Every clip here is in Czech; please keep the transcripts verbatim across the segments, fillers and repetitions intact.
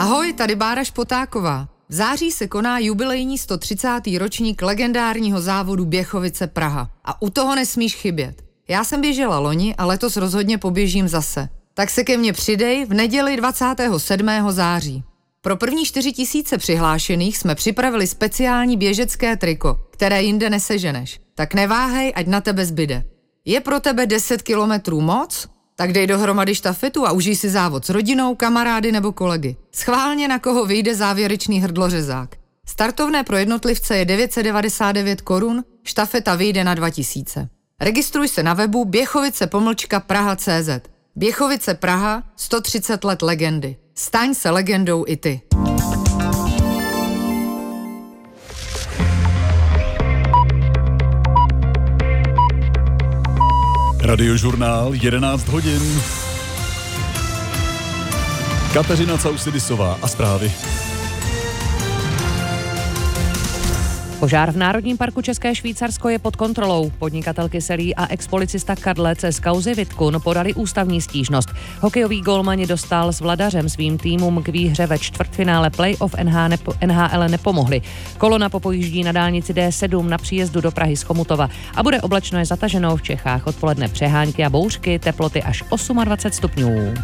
Ahoj, tady Bára Špotáková. V září se koná jubilejní sto třicátý ročník legendárního závodu Běchovice Praha. A u toho nesmíš chybět. Já jsem běžela loni a letos rozhodně poběžím zase. Tak se ke mně přidej v neděli dvacátého sedmého září. Pro první čtyři tisíce přihlášených jsme připravili speciální běžecké triko, které jinde neseženeš. Tak neváhej, ať na tebe zbyde. Je pro tebe deset kilometrů moc? Tak dej dohromady štafetu a užij si závod s rodinou, kamarády nebo kolegy. Schválně, na koho vyjde závěrečný hrdlořezák. Startovné pro jednotlivce je devět set devadesát devět korun, štafeta vyjde na dva tisíce. Registruj se na webu běchovice pomlčka praha tečka cé zet. Běchovice Praha, sto třicet let legendy. Staň se legendou i ty. Radiožurnál jedenáct hodin. Kateřina Causidisová a zprávy. Požár v Národním parku České Švýcarsko je pod kontrolou. Podnikatel Kyselý a expolicista Kadlec z kauzy Vitkun podali ústavní stížnost. Hokejový golmani dostal s Vladařem svým týmům k výhře ve čtvrtfinále playoff N H L nepomohli. Kolona popojíždí na dálnici D sedm na příjezdu do Prahy z Chomutova a bude oblačno je zataženo v Čechách. Odpoledne přehánky a bouřky, teploty až dvacet osm stupňů.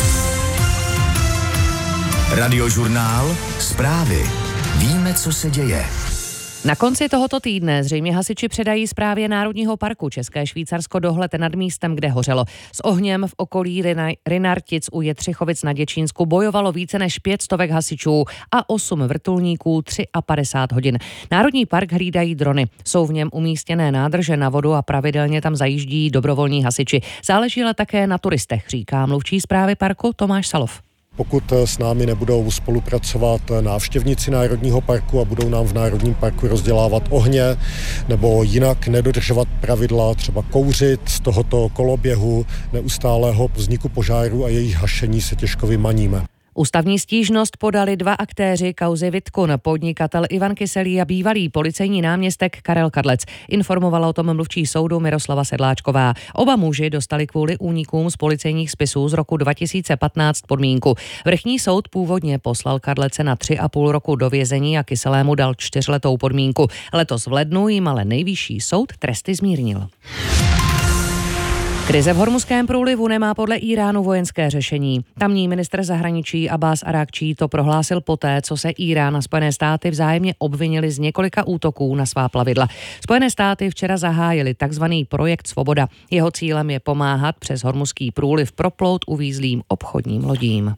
Radiožurnál, zprávy. Víme, co se děje. Na konci tohoto týdne zřejmě hasiči předají správě Národního parku České Švýcarsko dohled nad místem, kde hořelo. S ohněm v okolí Rynartic u Jetřichovic na Děčínsku bojovalo více než pět stovek hasičů a osm vrtulníků padesát tři hodin. Národní park hlídají drony. Jsou v něm umístěné nádrže na vodu a pravidelně tam zajíždí dobrovolní hasiči. Záleží ale také na turistech, říká mluvčí správy parku Tomáš Salov. Pokud s námi nebudou spolupracovat návštěvníci Národního parku a budou nám v Národním parku rozdělávat ohně nebo jinak nedodržovat pravidla, třeba kouřit z tohoto koloběhu neustálého vzniku požáru a jejich hašení, se těžko vymaníme. Ústavní stížnost podali dva aktéři kauzy Vitkun, podnikatel Ivan Kyselý a bývalý policejní náměstek Karel Kadlec. Informovala o tom mluvčí soudu Miroslava Sedláčková. Oba muži dostali kvůli únikům z policejních spisů z roku dva tisíce patnáct podmínku. Vrchní soud původně poslal Kadlece na tři a půl roku do vězení a Kyselému dal čtyřletou podmínku. Letos v lednu jim ale nejvyšší soud tresty zmírnil. Krize v Hormuzském průlivu nemá podle Íránu vojenské řešení. Tamní ministr zahraničí Abbas Arákčí to prohlásil poté, co se Írán a Spojené státy vzájemně obvinili z několika útoků na svá plavidla. Spojené státy včera zahájili takzvaný projekt Svoboda. Jeho cílem je pomáhat přes Hormuzský průliv proplout uvízlým obchodním lodím.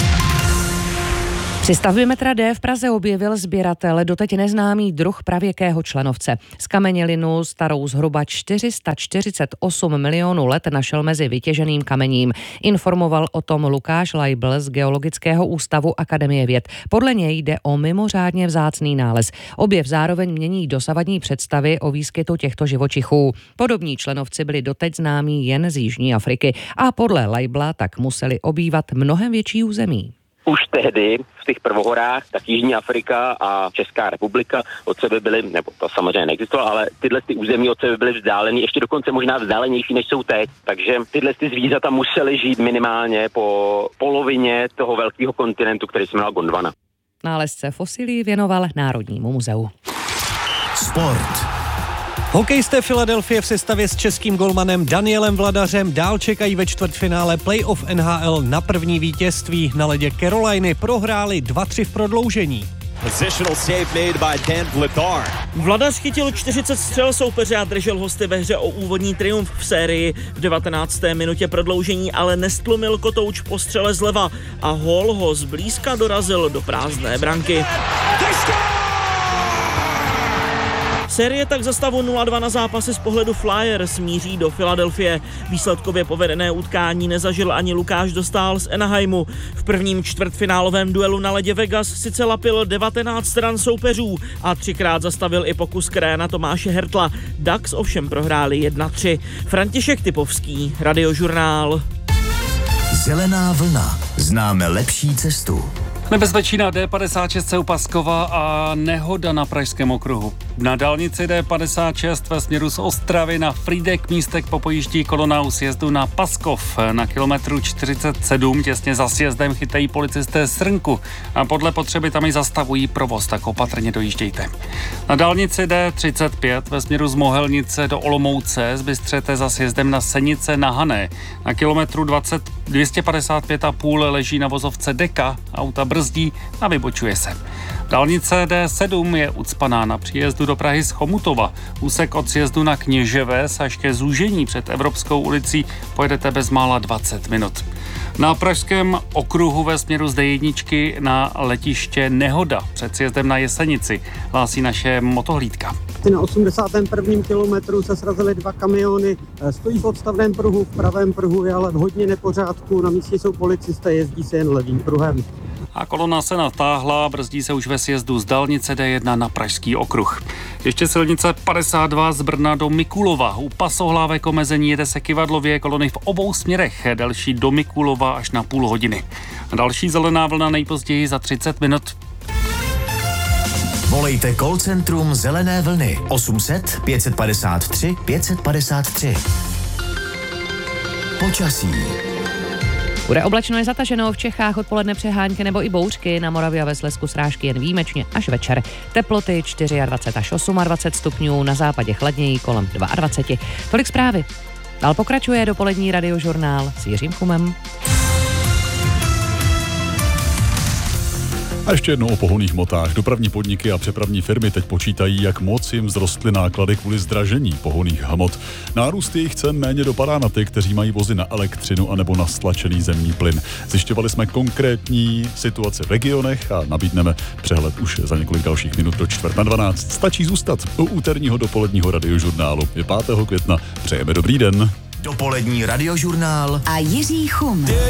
Při stavbě metra D v Praze objevil sběratel doteď neznámý druh pravěkého členovce. Zkamenělinu starou zhruba čtyři sta čtyřicet osm milionů let našel mezi vytěženým kamením. Informoval o tom Lukáš Leibl z Geologického ústavu Akademie věd. Podle něj jde o mimořádně vzácný nález. Objev zároveň mění dosavadní představy o výskytu těchto živočichů. Podobní členovci byli doteď známí jen z Jižní Afriky a podle Leibla tak museli obývat mnohem větší území. Už tehdy v těch prvohorách, tak Jižní Afrika a Česká republika od sebe byly, nebo to samozřejmě neexistovalo, ale tyhle ty území od sebe byly vzdálené, ještě dokonce možná vzdálenější, než jsou teď. Takže tyhle ty zvířata musely žít minimálně po polovině toho velkého kontinentu, který se jmenoval Gondwana. Nálezce fosilí věnoval Národnímu muzeu. Sport. Hokejisté Filadelfie v sestavě s českým golmanem Danielem Vladařem dál čekají ve čtvrtfinále playoff N H L na první vítězství. Na ledě Caroliny prohráli dva tři v prodloužení. Vladař chytil čtyřicet střel soupeře a držel hosty ve hře o úvodní triumf v sérii. V devatenácté minutě prodloužení ale nestlumil kotouč po střele zleva a hól ho zblízka dorazil do prázdné branky. Série tak za stavu nula dva na zápasy z pohledu Flyers míří do Filadelfie. Výsledkově povedené utkání nezažil ani Lukáš Dostál z Anaheimu. V prvním čtvrtfinálovém duelu na ledě Vegas sice lapil devatenáct ran soupeřů a třikrát zastavil i pokus kréna Tomáše Hertla. Ducks ovšem prohráli jedna tři. František Typovský, Radiožurnál. Zelená vlna. Známe lepší cestu. Nebezpečí na D padesát šest u Paskova a nehoda na Pražském okruhu. Na dálnici D padesát šest ve směru z Ostravy na Frýdek místek po pojíždí kolona u sjezdu na Paskov. Na kilometru čtyřicet sedm těsně za sjezdem chytají policisté srnku a podle potřeby tam i zastavují provoz, tak opatrně dojíždějte. Na dálnici D třicet pět ve směru z Mohelnice do Olomouce zbystřete za sjezdem na Senice na Hané. Na kilometru dvacet, dvě stě padesát pět a půl leží na vozovce Deka, auta brzdí a vybočuje se. Dálnice D sedm je ucpaná na příjezdu do Prahy z Chomutova. Úsek od sjezdu na Kněževes až ke zúžení před Evropskou ulicí pojedete bezmála dvacet minut. Na pražském okruhu ve směru z D jedna na letiště nehoda před sjezdem na Jesenici, hlásí naše motohlídka. Na osmdesátém prvním kilometru se srazily dva kamiony, stojí v odstavném pruhu, v pravém pruhu je ale v hodně nepořádku, na místě jsou policisté, jezdí se jen levým pruhem. A kolona se natáhla, brzdí se už ve sjezdu z dálnice D jedna na pražský okruh. Ještě silnice padesát dva z Brna do Mikulova. U pasohlávek omezení jede se kyvadlově, kolony v obou směrech, delší do Mikulova až na půl hodiny. A další zelená vlna nejpozději za třicet minut. Volejte call centrum Zelené vlny osm set pět padesát tři pět padesát tři. Počasí. Bude oblačno i zataženo, v Čechách odpoledne přehánky nebo i bouřky, na Moravě a ve Slezsku srážky jen výjimečně až večer. Teploty dvacet čtyři až dvacet osm stupňů, na západě chladněji kolem dvacet dva. Tolik zprávy. Dál pokračuje dopolední radiožurnál s Jiřím Chumem. A ještě jednou o pohonných hmotách. Dopravní podniky a přepravní firmy teď počítají, jak moc jim vzrostly náklady kvůli zdražení pohonných hmot. Nárůst jejich cen méně dopadá na ty, kteří mají vozy na elektřinu anebo na stlačený zemní plyn. Zjišťovali jsme konkrétní situace v regionech a nabídneme přehled už za několik dalších minut do čtvrt na dvanáct. Stačí zůstat u úterního dopoledního radiožurnálu. Je pátého května. Přejeme dobrý den. Dopolední radiožurnál a Jiří Chum.